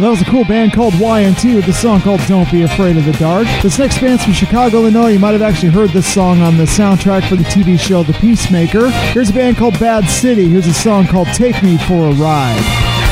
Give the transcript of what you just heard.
That was a cool band called Y&T with the song called Don't Be Afraid of the Dark. This next band's from Chicago, Illinois. You might have actually heard this song on the soundtrack for the TV show The Peacemaker. Here's a band called Bad City. Here's a song called Take Me for a Ride.